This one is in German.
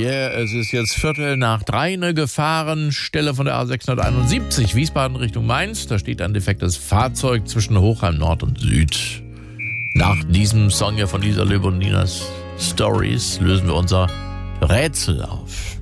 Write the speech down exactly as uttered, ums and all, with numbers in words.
Yeah, es ist jetzt Viertel nach drei, eine Gefahrenstelle von der A sechshunderteinundsiebzig, Wiesbaden Richtung Mainz. Da steht ein defektes Fahrzeug zwischen Hochheim Nord und Süd. Nach diesem Song hier von Lisa Löb und Ninas Stories lösen wir unser Rätsel auf.